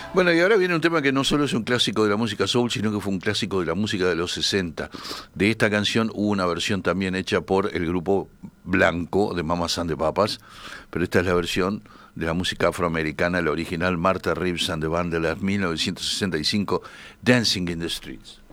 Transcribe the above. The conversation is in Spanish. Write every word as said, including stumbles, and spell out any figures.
Bueno, y ahora viene un tema que no solo es un clásico de la música soul, sino que fue un clásico de la música de los sesenta. De esta canción hubo una versión también hecha por el grupo Blanco de Mamas and the Papas, pero esta es la versión de la música afroamericana, la original Martha Reeves and the Band de las mil novecientos sesenta y cinco, Dancing in the Streets.